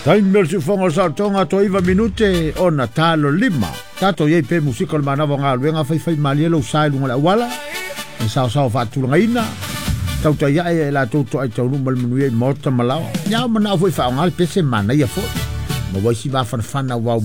Taim mersi fonga sa tonga to iva minute ona talo lima. Tato ye pe musika le mana nga luenga fai mali lo sai lunga la wala. E sa fa tu nga ina. Tau ta ya e la to ai tau mal manu e morta malao. Ya mana foi fa ngal pese mana ya fo. Mo voi si va fana wa